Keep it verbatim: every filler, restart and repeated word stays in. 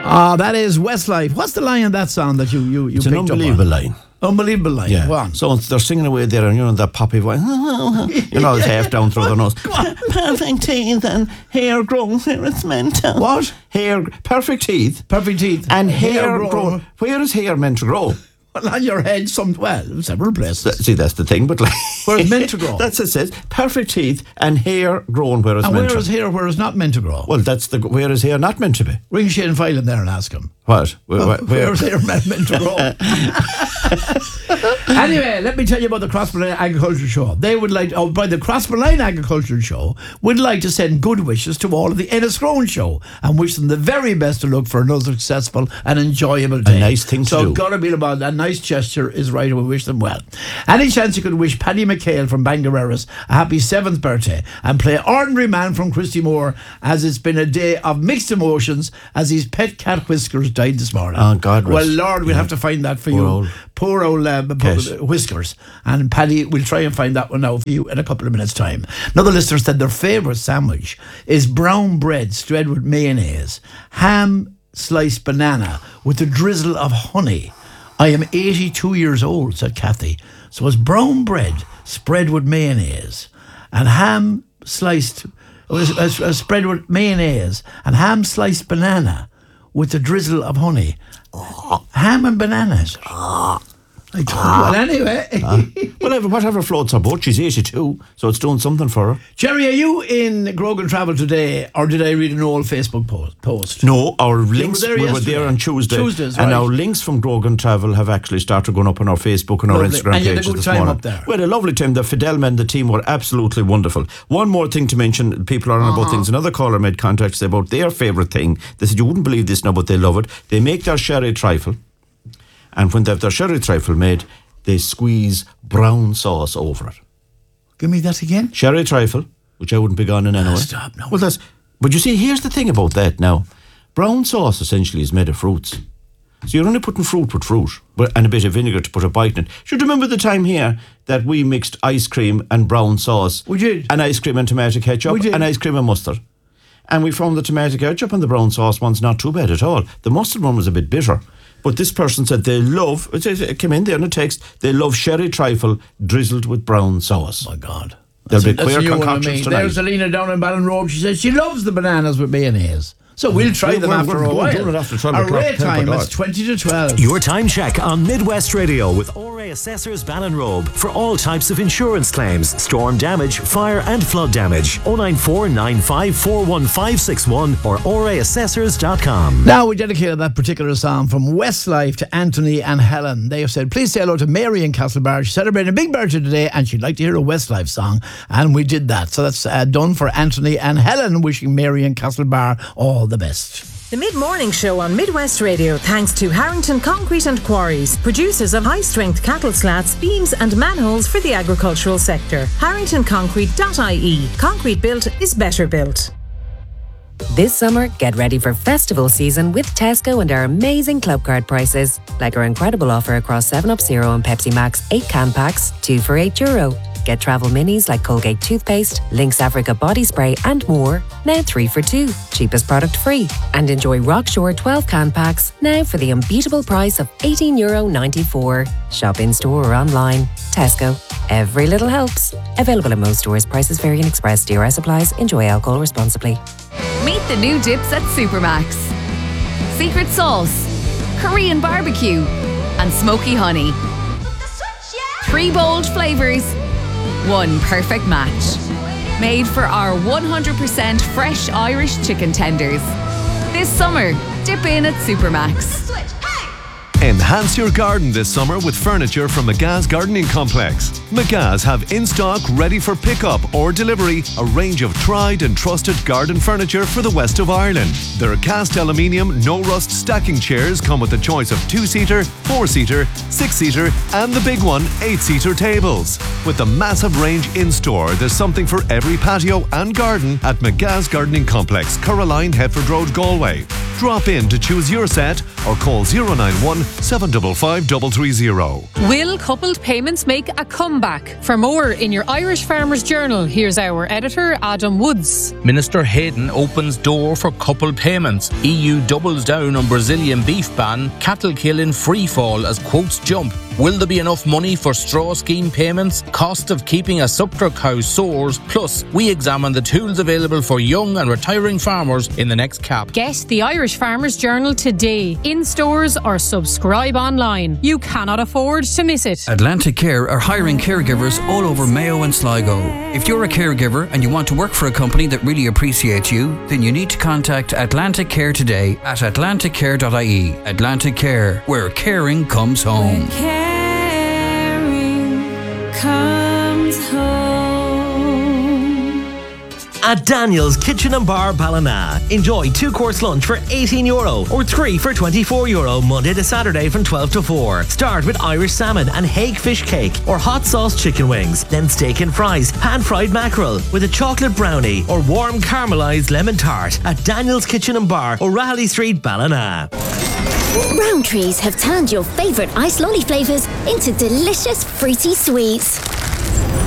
Ah, that is Westlife. What's the line in that song that you you, you It's picked an unbelievable up on? line. Unbelievable line. Yeah. Go on. So they're singing away there, and you know that poppy voice. You know, it's half down through the nose. Perfect teeth and hair grown where it's meant to. What? Hair, perfect teeth. Perfect teeth. And hair, Hair grown. grown. Where is hair meant to grow? Well, on your head, some well, several places. See, that's the thing, but like. Where it's meant to grow. That's what it says. Perfect teeth and hair grown where it's And meant where to. is hair where it's not meant to grow? Well, that's the. Where is hair not meant to be? Ring Shane Filan there and ask him. What? Where, Well, where, where is hair meant meant to grow? Anyway, let me tell you about the Crossmore Agriculture Show. They would like, oh, by the Crossmore Agriculture Show, would like to send good wishes to all of the Enniscrone Show and wish them the very best of luck for another successful and enjoyable day. A nice thing to so do. gotta be about a nice gesture is right. We wish them well. Any chance you could wish Paddy McHale from Bangareras a happy seventh birthday and play Ordinary Man from Christy Moore, as it's been a day of mixed emotions as his pet cat Whiskers died this morning. Oh, God rest. Well, Lord, we'll Yeah. have to find that for Poor you. old Poor old uh, Cat. Whiskers. And Paddy, we'll try and find that one out for you in a couple of minutes' time. Another listener said their favourite sandwich is brown bread spread with mayonnaise, ham sliced banana with a drizzle of honey. I am eighty-two years old, said Kathy. So it's brown bread spread with mayonnaise and ham sliced, uh, uh, spread with mayonnaise and ham sliced banana with a drizzle of honey. Oh. Ham and bananas. Oh. I don't know. Well, anyway. Uh, whatever, whatever floats her boat. She's eighty-two, so it's doing something for her. Jerry, are you in Grogan Travel today, or did I read an old Facebook post? post? No, our links, were there we were yesterday. there on Tuesday. Tuesdays, and right. our links from Grogan Travel have actually started going up on our Facebook and our Lovely. Instagram And you had a pages good this time morning. up there. We had a lovely time. The Fidel men, the team were absolutely wonderful. One more thing to mention, people are on Uh-huh. about things. Another caller made contact say about their favourite thing. They said, you wouldn't believe this now, but they love it. They make their sherry trifle, and when they have their sherry trifle made, they squeeze brown sauce over it. Give me that again. Sherry trifle, which I wouldn't be gone in anyway. Stop, no. Well, that's. But you see, here's the thing about that now. Brown sauce essentially is made of fruits. So you're only putting fruit with fruit, but and a bit of vinegar to put a bite in it. Should you remember the time here that we mixed ice cream and brown sauce? We did. And ice cream and tomato ketchup. We did. And ice cream and mustard. And we found the tomato ketchup and the brown sauce one's not too bad at all. The mustard one was a bit bitter. But this person said they love, it came in there in a text, they love sherry trifle drizzled with brown sauce. Oh, my God. There'll be That's a queer new one on concoctions me. tonight. There's Alina down in Ballinrobe. She says she loves the bananas with mayonnaise. So we'll try We're- them we're- after we're a while. doing it after twelve Our o'clock, rate ten time o'clock. is twenty to twelve. Your time check on Midwest Radio with O R A Assessors Ballinrobe for all types of insurance claims, storm damage, fire and flood damage. oh nine four nine five four one five six one or O R A assessors dot com. Now we dedicated that particular song from Westlife to Anthony and Helen. They have said, please say hello to Mary in Castlebar. She's celebrating a big birthday today and she'd like to hear a Westlife song. And we did that. So that's uh, done for Anthony and Helen, wishing Mary in Castlebar all the best. The Mid-Morning Show on Midwest Radio thanks to Harrington Concrete and Quarries, producers of high-strength cattle slats, beams and manholes for the agricultural sector. harrington concrete dot I E. Concrete built is better built. This summer, get ready for festival season with Tesco and our amazing club card prices. Like our incredible offer across seven up Zero and Pepsi Max eight can packs, two for eight euro. Get travel minis like Colgate toothpaste, Lynx Africa body spray and more, now three for two, cheapest product free. And enjoy Rockshore twelve can packs, now for the unbeatable price of eighteen euro ninety-four. Shop in store or online. Tesco. Every little helps. Available in most stores. Prices vary in Express. D R S applies. Enjoy alcohol responsibly. Meet the new dips at Supermax. Secret sauce, Korean barbecue, and smoky honey. Three bold flavours, one perfect match. Made for our one hundred percent fresh Irish chicken tenders. This summer, dip in at Supermax. Enhance your garden this summer with furniture from McGa's Gardening Complex. McGa's have in stock, ready for pickup or delivery, a range of tried and trusted garden furniture for the west of Ireland. Their cast aluminium, no rust stacking chairs come with a choice of two-seater, four-seater, six-seater, and the big one, eight-seater tables. With the massive range in store, there's something for every patio and garden at McGa's Gardening Complex, Caroline, Hetford Road, Galway. Drop in to choose your set or call zero nine one, seven five five three three zero. Will coupled payments make a comeback? For more in your Irish Farmers Journal, here's our editor, Adam Woods. Minister Hayden opens door for coupled payments. E U doubles down on Brazilian beef ban. Cattle kill in free fall as quotes jump. Will there be enough money for straw scheme payments? Cost of keeping a sucker cow soars. Plus, we examine the tools available for young and retiring farmers in the next cap. Get the Irish Farmers Journal today, in stores or subscribe online. You cannot afford to miss it. Atlantic Care are hiring caregivers all over Mayo and Sligo. If you're a caregiver and you want to work for a company that really appreciates you, then you need to contact Atlantic Care today at atlantic care dot I E. Atlantic Care, where caring comes home. Comes home. At Daniel's Kitchen and Bar Ballina, enjoy two-course lunch for eighteen euro or three for twenty-four euro Monday to Saturday from twelve to four. Start with Irish salmon and hake fish cake or hot sauce chicken wings, then steak and fries, pan-fried mackerel with a chocolate brownie or warm caramelised lemon tart at Daniel's Kitchen and Bar, O'Reilly Street, Ballina. Rowntree's have turned your favourite ice lolly flavours into delicious fruity sweets.